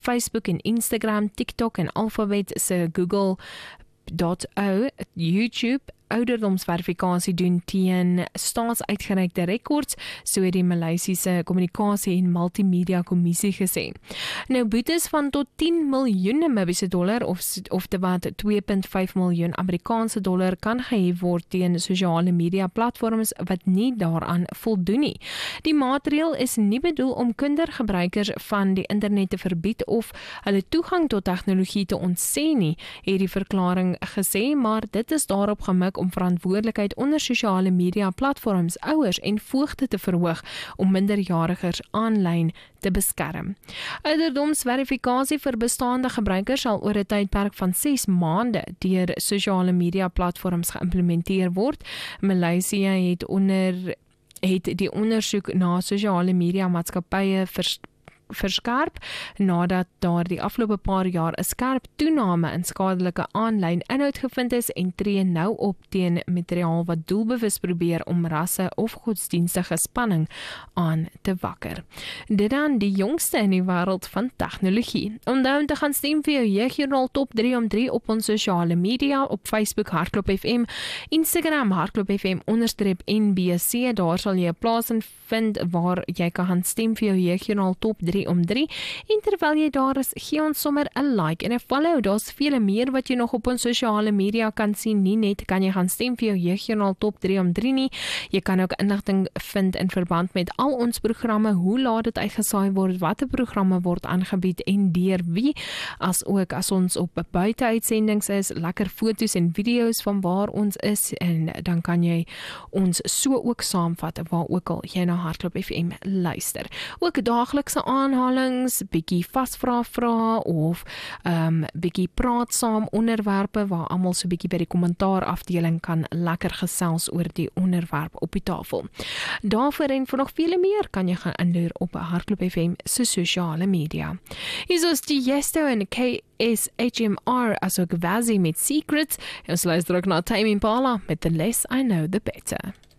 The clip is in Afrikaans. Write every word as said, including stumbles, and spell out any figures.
Facebook en Instagram, TikTok en Alphabet se Google dot O, YouTube ouderdomsverifikasie doen teen staatsuitgereikte rekords, so het die Maleisiese Kommunikasie en Multimedia Kommissie gesê. Nou boetes van tot tien miljoen Namibiese dollar of of te wat twee komma vyf miljoen Amerikaanse dollar kan gehef word teen sosiale media platforms wat nie daaraan voldoen nie. Die maatreël is nie bedoel om kindergebruikers van die internet te verbied of hulle toegang tot tegnologie te ontsê nie, het die verklaring gesê, maar dit is daarop gemik om verantwoordelikheid onder sosiale media platforms, ouers en voogte te verhoog om minderjarigers aanlyn te beskerm. Ouderdomsverifikasie vir bestaande gebruikers sal oor 'n tydperk van ses maande deur sosiale media platforms geïmplementeer word. Maleisië het onder het die ondersoek na sosiale media maatskappye vers verskerp, nadat daar die afgelope paar jaar 'n skerp toename in skadelike aanlyn inhoud gevind is en tree nou op teen materiaal wat doelbewus probeer om rasse of godsdienstige spanning aan te wakker. Dit dan die jongste in die wêreld van tegnologie. Onthou om te gaan stem vir jou jeugjoernaal top drie om drie op ons sosiale media, op Facebook Hardklop F M, Instagram Hardklop F M onderstreep N B C, daar sal jy 'n plaas vind waar jy kan gaan stem vir jou jeugjoernaal top drie om drie, en terwyl jy daar is, gee ons sommer 'n like en 'n follow. Daar's vele meer wat jy nog op ons sosiale media kan sien. Nie net kan jy gaan stem vir jou jeugjoernaal top drie om drie nie, jy kan ook inligting vind in verband met al ons programme, hoe laat dit uitgesaai word, watter programme word aangebied en deur wie, as ook as ons op buiteuitsendings is, lekker foto's en video's van waar ons is, en dan kan jy ons so ook saamvat waar ook al jy na Hardklop F M luister. Ook daaglikse aanhalings, bietjie vasvra vra of um, bietjie praat saam onderwerpe waar almal so bietjie by die kommentaar afdeling kan lekker gesels oor die onderwerp op die tafel. Daarvoor en vir nog vele meer kan jy gaan inloer op Hardklop F M se sosiale media. Hier is Tiesto en K S H M R as ook Vazi met Secrets. Ons luister ook na Tame Impala met The Less I Know The Better.